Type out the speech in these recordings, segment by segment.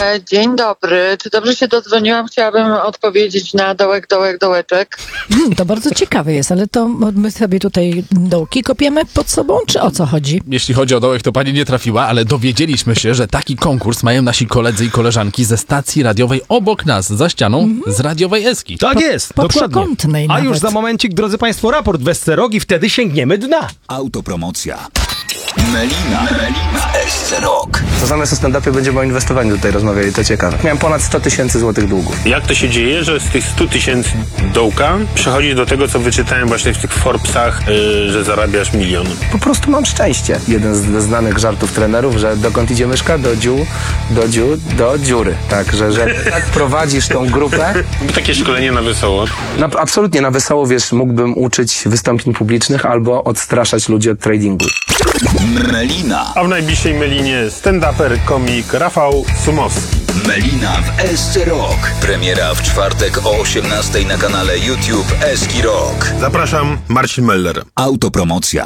Dzień dobry. Czy dobrze się dodzwoniłam? Chciałabym odpowiedzieć na dołeczek. To bardzo ciekawe jest, ale to my sobie tutaj dołki kopiemy pod sobą, czy o co chodzi? Jeśli chodzi o dołek, to pani nie trafiła, ale dowiedzieliśmy się, że taki konkurs mają nasi koledzy i koleżanki ze stacji radiowej obok nas, za ścianą, z radiowej Eski. Tak jest, dokładnie. Podkątnej A nawet. już za momencik, drodzy Państwo, raport Wesce Rogi, wtedy sięgniemy dna. Autopromocja. Melina w SC Rock. To zamiast o stand-upie będziemy o inwestowaniu tutaj rozmawiali, to ciekawe. Miałem ponad 100 000 złotych długów. Jak to się dzieje, że z tych 100 000 dołka przechodzi do tego, co wyczytałem właśnie w tych Forbesach, że zarabiasz 1 000 000? Po prostu mam szczęście. Jeden ze znanych żartów trenerów, że dokąd idzie myszka? Do dziury. Tak, że tak prowadzisz tą grupę. Takie szkolenie na wesoło. Absolutnie na wesoło, wiesz, mógłbym uczyć wystąpień publicznych albo odstraszać ludzi od tradingu. Melina. A w najbliższej Melinie stand-uper, komik Rafał Sumowski. Melina w SC Rock. Premiera w czwartek o 18:00 na kanale YouTube Eski Rock. Zapraszam, Marcin Meller. Autopromocja.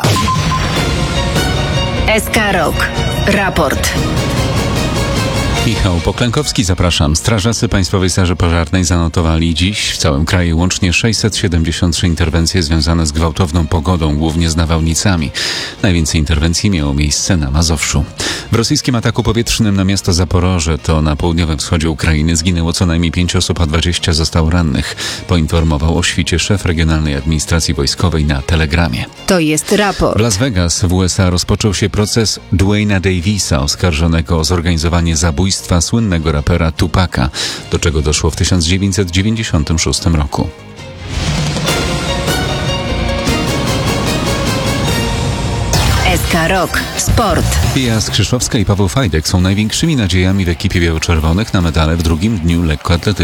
SK Rock. Raport. Michał Poklękowski, zapraszam. Strażacy Państwowej Straży Pożarnej zanotowali dziś w całym kraju łącznie 673 interwencje związane z gwałtowną pogodą, głównie z nawałnicami. Najwięcej interwencji miało miejsce na Mazowszu. W rosyjskim ataku powietrznym na miasto Zaporoże, to na południowym wschodzie Ukrainy, zginęło co najmniej 5 osób, a 20 zostało rannych. Poinformował o świcie szef Regionalnej Administracji Wojskowej na Telegramie. To jest raport. W Las Vegas w USA rozpoczął się proces Dwayna Davisa, oskarżonego o zorganizowanie zabójstwa słynnego rapera Tupaca, do czego doszło w 1996 roku. SK Rock. Sport. Pia Skrzyszowska i Paweł Fajdek są największymi nadziejami w ekipie biało-czerwonych na medale w drugim dniu lekkoatletycznym.